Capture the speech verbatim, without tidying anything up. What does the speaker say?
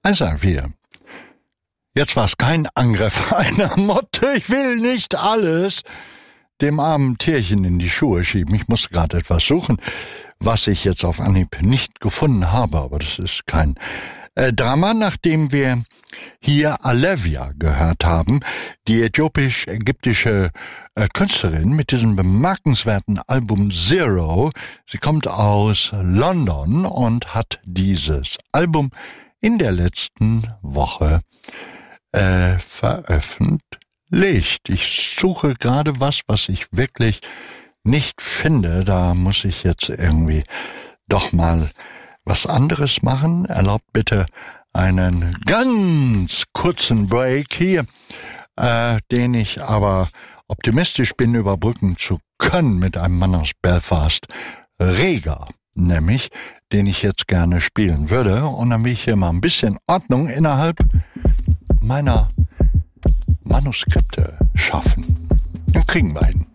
Also wieder. Jetzt war es kein Angriff einer Motte. Ich will nicht alles dem armen Tierchen in die Schuhe schieben. Ich muss gerade etwas suchen, was ich jetzt auf Anhieb nicht gefunden habe. Aber das ist kein äh, Drama, nachdem wir hier Alevia gehört haben, die äthiopisch-ägyptische äh, Künstlerin mit diesem bemerkenswerten Album Zero. Sie kommt aus London und hat dieses Album in der letzten Woche äh, veröffentlicht. Ich suche gerade was, was ich wirklich nicht finde. Da muss ich jetzt irgendwie doch mal was anderes machen. Erlaubt bitte einen ganz kurzen Break hier, äh, den ich aber optimistisch bin, überbrücken zu können mit einem Mann aus Belfast, Rega, nämlich, den ich jetzt gerne spielen würde. Und dann will ich hier mal ein bisschen Ordnung innerhalb meiner Manuskripte schaffen. Dann kriegen wir ihn.